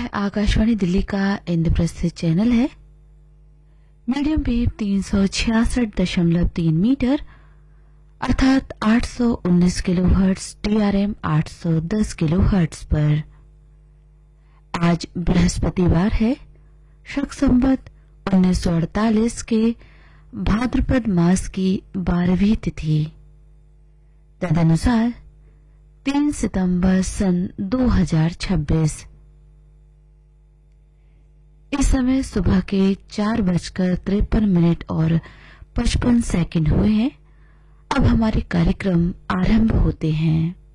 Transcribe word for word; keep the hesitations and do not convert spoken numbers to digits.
आकाशवाणी दिल्ली का इंद्रप्रस्थ चैनल है। Medium wave तीन सौ छियासठ दशमलव तीन मीटर अर्थात आठ सौ उन्नीस किलो हर्ट्ज, टीआरएम आठ सौ दस किलो हर्ट्ज पर। आज बृहस्पतिवार है, शक संवत उन्नीस सौ अड़तालीस के भाद्रपद मास की बारहवीं तिथि, तदनुसार तीन सितंबर सन दो हजार छब्बीस। इस समय सुबह के चार बजकर तिरपन मिनट और पचपन सेकंड हुए हैं। अब हमारे कार्यक्रम आरंभ होते हैं।